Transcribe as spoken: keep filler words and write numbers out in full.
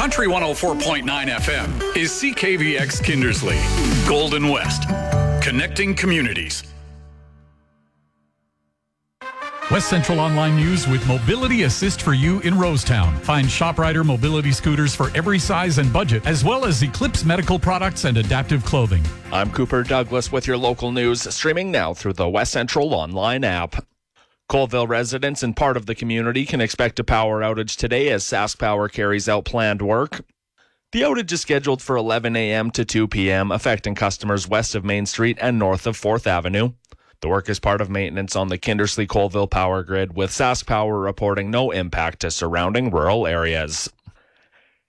Country one oh four point nine F M is C K V X Kindersley, Golden West, connecting communities. West Central Online News with Mobility Assist for you in Rosetown. Find ShopRider mobility scooters for every size and budget, as well as Eclipse medical products and adaptive clothing. I'm Cooper Douglas with your local news, streaming now through the West Central Online app. Colville residents and part of the community can expect a power outage today as Sask Power carries out planned work. The outage is scheduled for eleven a.m. to two p.m., affecting customers west of Main Street and north of fourth Avenue. The work is part of maintenance on the Kindersley-Colville power grid, with Sask Power reporting no impact to surrounding rural areas.